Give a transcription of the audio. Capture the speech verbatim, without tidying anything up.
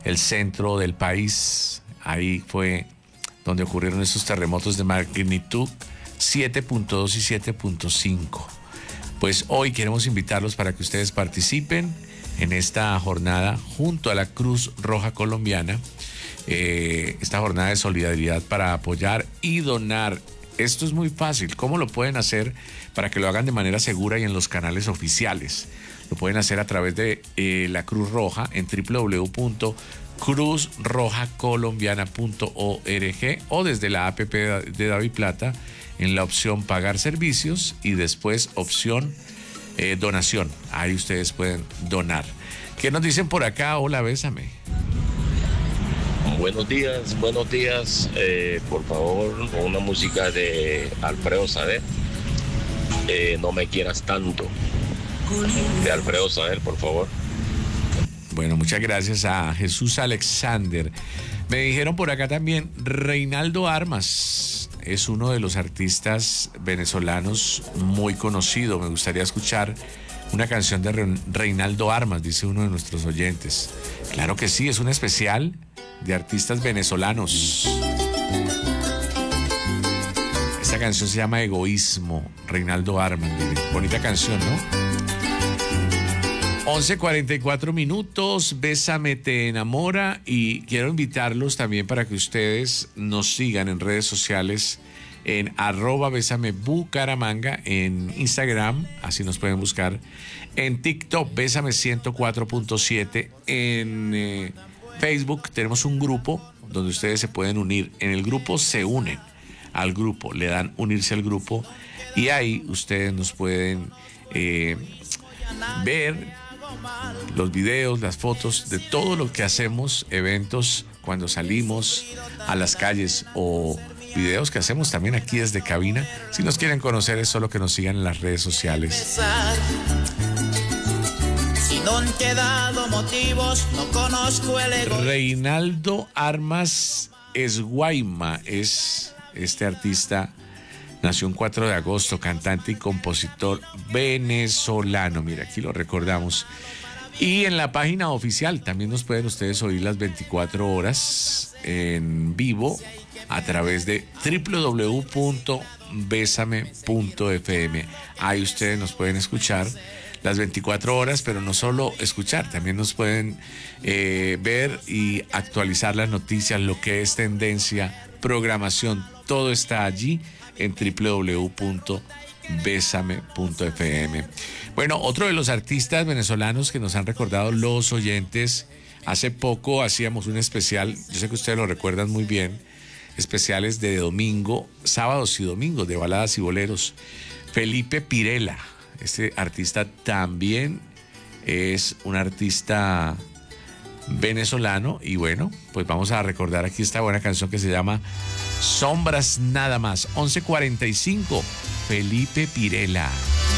el centro del país. Ahí fue donde ocurrieron esos terremotos de magnitud siete punto dos y siete punto cinco. Pues hoy queremos invitarlos para que ustedes participen en esta jornada junto a la Cruz Roja Colombiana, eh, esta jornada de solidaridad para apoyar y donar. Esto es muy fácil. ¿Cómo lo pueden hacer para que lo hagan de manera segura y en los canales oficiales? Lo pueden hacer a través de eh, la Cruz Roja en w w w punto cruz roja colombiana punto org o desde la app de DaviPlata en la opción pagar servicios y después opción eh, donación. Ahí ustedes pueden donar. ¿Qué nos dicen por acá? Hola, bésame. Buenos días, buenos días. Eh, por favor, una música de Alfredo Sader. Eh, no me quieras tanto. De Alfredo Sader, por favor. Bueno, muchas gracias a Jesús Alexander. Me dijeron por acá también, Reinaldo Armas es uno de los artistas venezolanos muy conocido. Me gustaría escuchar una canción de Reinaldo Armas, dice uno de nuestros oyentes. Claro que sí, es un especial de artistas venezolanos. Esta canción se llama Egoísmo, Reinaldo Armas. Miren, bonita canción, ¿no? once cuarenta y cuatro minutos, Bésame te enamora, y quiero invitarlos también para que ustedes nos sigan en redes sociales en arroba Bésame Bucaramanga, en Instagram, así nos pueden buscar, en TikTok Bésame ciento cuatro punto siete, en eh, Facebook tenemos un grupo donde ustedes se pueden unir. En el grupo se unen al grupo, le dan unirse al grupo y ahí ustedes nos pueden eh, ver los videos, las fotos de todo lo que hacemos, eventos cuando salimos a las calles o videos que hacemos también aquí desde cabina. Si nos quieren conocer es solo que nos sigan en las redes sociales. Si no han quedado motivos, no conozco el ego. Reinaldo Armas Esguaima es este artista. Nació un cuatro de agosto, cantante y compositor venezolano. Mira, aquí lo recordamos. Y en la página oficial también nos pueden ustedes oír las veinticuatro horas en vivo a través de w w w punto besame punto f m. Ahí ustedes nos pueden escuchar las veinticuatro horas, pero no solo escuchar, también nos pueden eh, ver y actualizar las noticias, lo que es tendencia, programación, todo está allí en w w w punto besame punto f m. Bueno, otro de los artistas venezolanos que nos han recordado los oyentes, hace poco hacíamos un especial, yo sé que ustedes lo recuerdan muy bien, especiales de domingo, sábados y domingos, de baladas y boleros. Felipe Pirela, este artista también es un artista venezolano y bueno, pues vamos a recordar aquí esta buena canción que se llama Sombras Nada Más. once cuarenta y cinco, Felipe Pirela.